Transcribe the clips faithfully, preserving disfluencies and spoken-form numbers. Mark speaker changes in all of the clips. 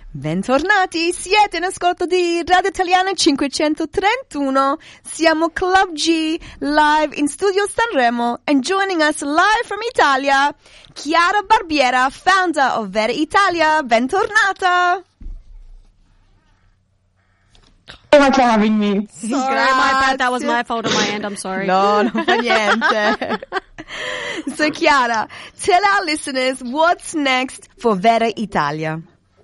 Speaker 1: Bentornati, siete in ascolto di Radio Italiana cinquecentotrentuno. Siamo Club G, live in Studio Sanremo, and joining us live from Italia, Chiara Barbiera, founder of Vera Italia. Bentornata.
Speaker 2: Thank you so much for having me.
Speaker 3: Sorry, my bad. That was my fault on my end. I'm sorry.
Speaker 1: No, non fa niente. So, Chiara, tell our listeners what's next for Vera Italia.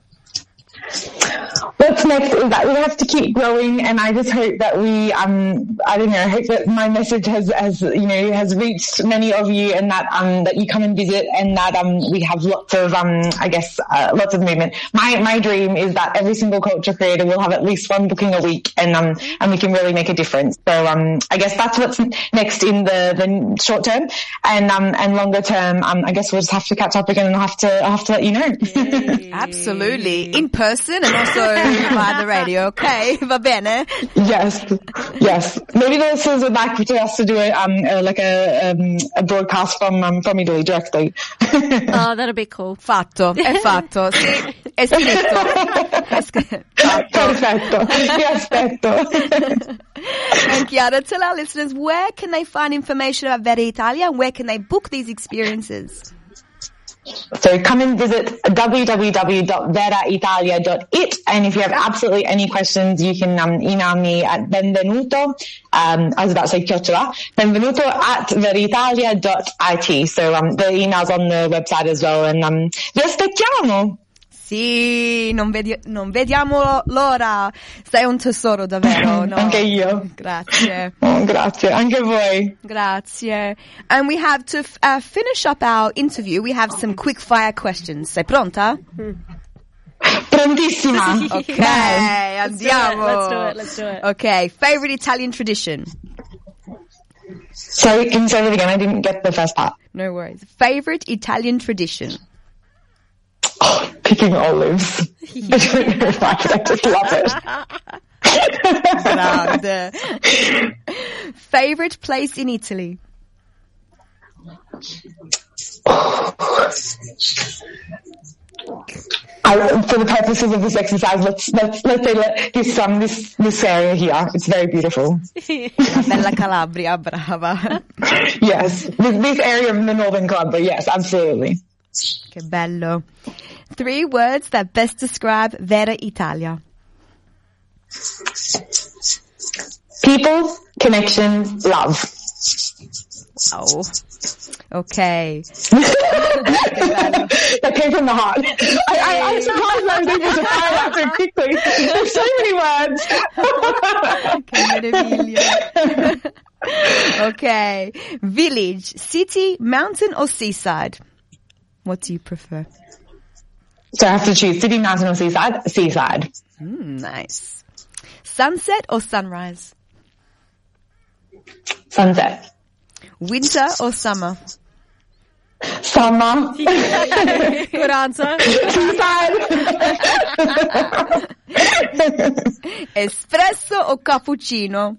Speaker 2: What's next is that we have to keep growing, and I just hope that we, um, I don't know, I hope that my message has, has, you know, has reached many of you, and that, um, that you come and visit, and that, um, we have lots of, um, I guess, uh, lots of movement. My, my dream is that every single culture creator will have at least one booking a week, and, um, and we can really make a difference. So, um, I guess that's what's next in the, the short term, and, um, and longer term, um, I guess we'll just have to catch up again, and I'll have to, I'll have to let you know.
Speaker 1: Absolutely. In person and also by the radio, okay? Va bene?
Speaker 2: Yes, yes. Maybe the listeners would like to us to do a, um, uh, like a, um, a broadcast from, um, from Italy directly.
Speaker 3: Oh, that'd be cool.
Speaker 1: Fatto, è fatto. Sì, è scritto. È scritto.
Speaker 2: Perfetto. Vi aspetto.
Speaker 1: And Chiara, tell our listeners, where can they find information about Vera Italia and where can they book these experiences?
Speaker 2: So come and visit w w w dot vera italia dot i t, and if you have absolutely any questions, you can um, email me at benvenuto, um, I was about to say chiocciola, benvenuto at veritalia dot i t. So um, the email's on the website as well, and um, vi aspettiamo!
Speaker 1: Sì, non, vedi- non vediamo l'ora. Sei un tesoro davvero, no?
Speaker 2: Anche io.
Speaker 1: Grazie.
Speaker 2: Oh, grazie, anche voi.
Speaker 1: Grazie. And we have to f- uh, finish up our interview. We have some quick fire questions. Sei pronta?
Speaker 2: Prontissima.
Speaker 1: Ok,
Speaker 3: Let's
Speaker 1: andiamo.
Speaker 3: do it, let's do it, let's do it.
Speaker 1: Okay, favorite Italian tradition?
Speaker 2: Sorry, can you say that again? I didn't get the first part.
Speaker 1: No worries. Favorite Italian tradition?
Speaker 2: Oh, picking olives. I don't know why, but I just love it.
Speaker 1: Grande. Favorite place in Italy?
Speaker 2: I, for the purposes of this exercise, let's let's let's say let, this um this this area here. It's very beautiful.
Speaker 1: La bella Calabria, brava.
Speaker 2: Yes, this, this area of the Northern Calabria. Yes, absolutely.
Speaker 1: Che bello. Three words that best describe Vera Italia.
Speaker 2: People, connection, love.
Speaker 1: Wow. Okay.
Speaker 2: That came from the heart. I, I, I'm surprised I was able to fire that so quickly. There's so many words.
Speaker 1: Che meraviglia. Okay. Village, city, mountain or seaside? What do you prefer?
Speaker 2: So I have to choose city, mountain or seaside? Seaside.
Speaker 1: Mm, nice. Sunset or sunrise?
Speaker 2: Sunset.
Speaker 1: Winter or summer?
Speaker 2: Summer.
Speaker 3: Good answer.
Speaker 2: Seaside.
Speaker 1: Espresso or cappuccino?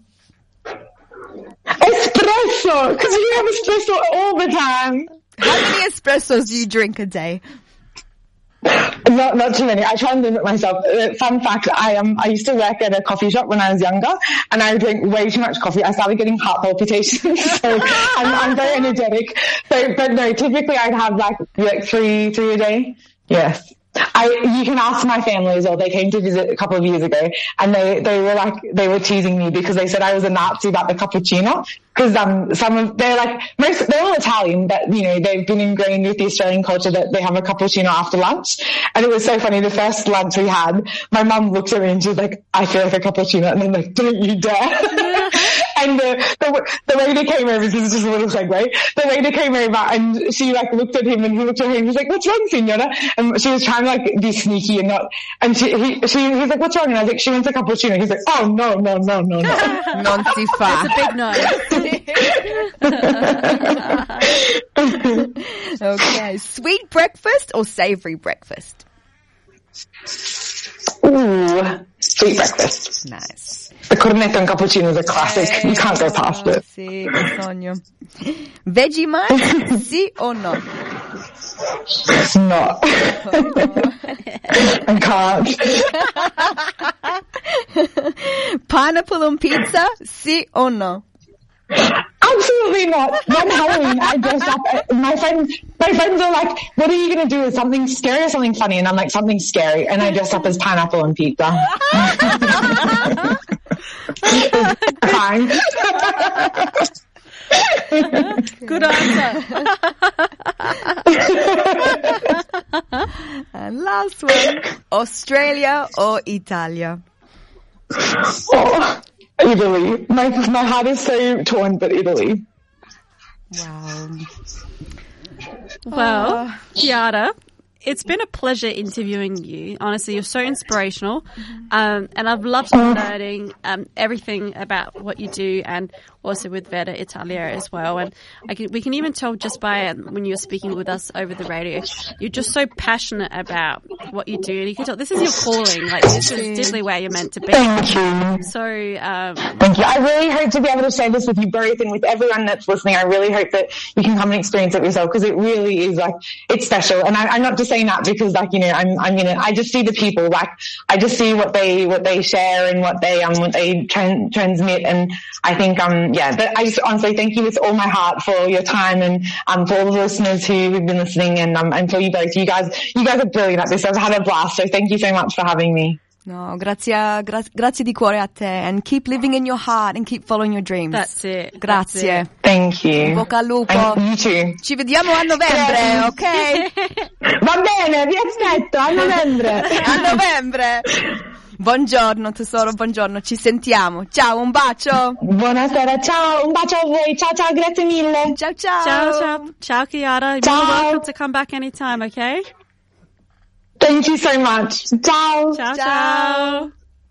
Speaker 2: Espresso, because we have espresso all the time.
Speaker 1: How many espressos do you drink a day?
Speaker 2: Not, not too many. I try and limit myself. Uh, fun fact, I um, I used to work at a coffee shop when I was younger, and I drink way too much coffee. I started getting heart palpitations, so I'm, I'm very energetic. So, but no, typically I'd have like, like three, three a day. Yes. I, you can ask my family as well. They came to visit a couple of years ago, and they, they were like, they were teasing me because they said I was a Nazi about the cappuccino. Because um, some of they're like most they're all Italian, but you know they've been ingrained with the Australian culture that they have a cappuccino after lunch. And it was so funny. The first lunch we had, my mum looked at me and she was like, "I feel like a cappuccino," and I'm like, "Don't you dare!" And the, the the waiter came over. This is just a little segue. The waiter came over and she like looked at him and he looked at her and he was like, "What's wrong, signora?" And she was trying to like be sneaky and not. And she he, she he was like, "What's wrong?" And I was like, "She wants a cappuccino." He's like, "Oh no no no no no."
Speaker 1: Non si fa.
Speaker 3: It's a big no.
Speaker 1: Okay, sweet breakfast or savory breakfast?
Speaker 2: Ooh, sweet breakfast.
Speaker 1: Nice.
Speaker 2: The cornetto and cappuccino is a classic.
Speaker 1: Eh,
Speaker 2: You can't go past it.
Speaker 1: Sì, che sogno. Vegemite, sì o no?
Speaker 2: No. I can't.
Speaker 1: Pineapple on pizza, sì o no?
Speaker 2: Absolutely not. One Halloween, I dressed up. My friends, my friends are like, "What are you going to do? Is something scary or something funny?" And I'm like, "Something scary." And I dressed up as pineapple on pizza. Fine.
Speaker 3: Good answer.
Speaker 1: And last one, Australia or Italia?
Speaker 2: Oh, Italy. My my heart is so torn, but Italy.
Speaker 1: Wow.
Speaker 3: Well, Chiara, it's been a pleasure interviewing you. Honestly, you're so inspirational. Um, and I've loved learning um, everything about what you do, and also with Veda Italia as well. And I can, we can even tell just by um, when you're speaking with us over the radio, you're just so passionate about what you do. And you can tell this is your calling. Like, this is definitely where you're meant to be.
Speaker 2: Thank you.
Speaker 3: So, um,
Speaker 2: Thank you. I really hope to be able to share this with you both and with everyone that's listening. I really hope that you can come and experience it yourself, because it really is like, it's special. And I, I'm not just saying that because like, you know, I'm, I'm in it. I just see the people, like, I just see what they, what they share and what they, um, what they tran- transmit. And I think, um, yeah, but I just honestly thank you with all my heart for your time, and, um, for all the listeners who have been listening, and, um, and for you both. You guys, you guys are brilliant at this. I've had a blast. So thank you so much for having me.
Speaker 1: No, grazie, gra- grazie di cuore a te, and keep living in your heart and keep following your dreams.
Speaker 3: That's it.
Speaker 1: Grazie.
Speaker 3: That's it.
Speaker 2: Thank you.
Speaker 1: In bocca al lupo.
Speaker 2: And you too.
Speaker 1: Ci vediamo a novembre, ok?
Speaker 2: Va bene, vi aspetto a novembre.
Speaker 1: A novembre. Buongiorno tesoro, buongiorno, ci sentiamo. Ciao, un bacio.
Speaker 2: Buonasera, ciao, un bacio a voi. Ciao, ciao, grazie mille.
Speaker 1: Ciao, ciao.
Speaker 3: Ciao, ciao. Ciao, Chiara.
Speaker 2: Ciao.
Speaker 3: You're welcome to come back anytime, okay?
Speaker 2: Thank you so much. Ciao.
Speaker 3: Ciao,
Speaker 1: Ciao.
Speaker 3: ciao.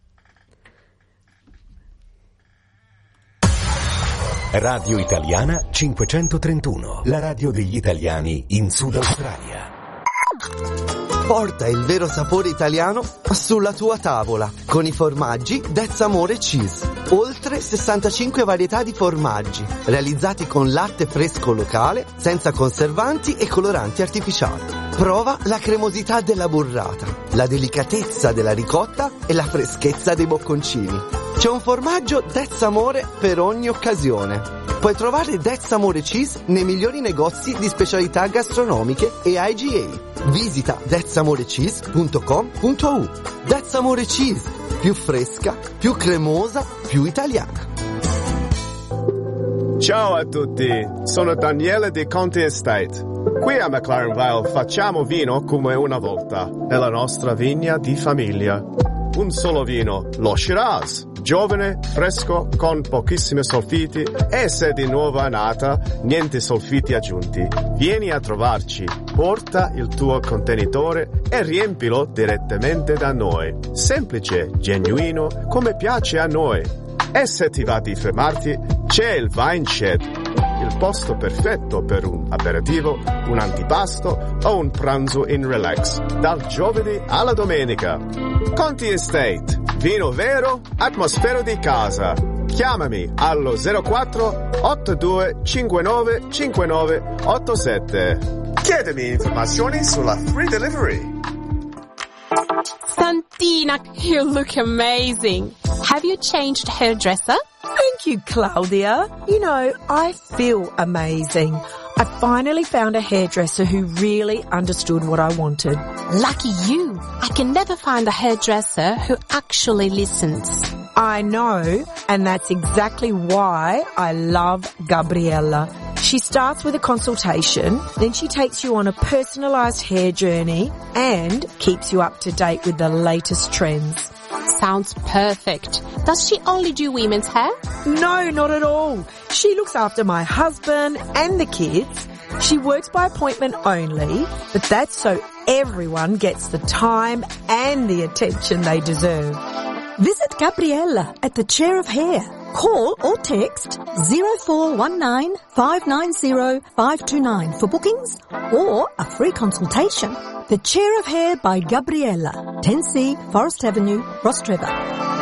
Speaker 4: Radio Italiana cinquecentotrentuno, la radio degli italiani in Sud Australia.
Speaker 5: Porta il vero sapore italiano sulla tua tavola con i formaggi That's Amore Cheese. Oltre sessantacinque varietà di formaggi realizzati con latte fresco locale, senza conservanti e coloranti artificiali. Prova la cremosità della burrata, la delicatezza della ricotta e la freschezza dei bocconcini. C'è un formaggio That's Amore per ogni occasione. Puoi trovare That's Amore Cheese nei migliori negozi di specialità gastronomiche e I G A. Visita that's amore cheese punto com punto u. That's Amore Cheese, più fresca, più cremosa, più italiana.
Speaker 6: Ciao a tutti, sono Daniele di Conti Estate. Qui a McLaren Vale facciamo vino come una volta, nella nostra vigna di famiglia. Un solo vino, lo Shiraz, giovane, fresco, con pochissimi solfiti, e se di nuova nata, niente solfiti aggiunti. Vieni a trovarci, porta il tuo contenitore e riempilo direttamente da noi. Semplice, genuino, come piace a noi. E se ti va di fermarti, c'è il Wine Shed, il posto perfetto per un aperitivo, un antipasto o un pranzo in relax, dal giovedì alla domenica. Conti Estate, vino vero, atmosfera di casa. Chiamami allo zero quattro otto due cinque nove cinque nove otto sette. Chiedimi informazioni sulla free delivery.
Speaker 7: Santina, you look amazing. Have you changed hairdresser?
Speaker 8: Thank you, Claudia. You know, I feel amazing. I finally found a hairdresser who really understood what I wanted.
Speaker 7: Lucky you. I can never find a hairdresser who actually listens.
Speaker 8: I know, and that's exactly why I love Gabriella. She starts with a consultation, then she takes you on a personalised hair journey and keeps you up to date with the latest trends.
Speaker 7: Sounds perfect. Does she only do women's hair?
Speaker 8: No, not at all. She looks after my husband and the kids. She works by appointment only, but that's so everyone gets the time and the attention they deserve. Visit Gabriella at the Chair of Hair. Call or text zero four one nine five nine zero five two nine for bookings or a free consultation. The Chair of Hair by Gabriella, ten C Forest Avenue, Rostrevor.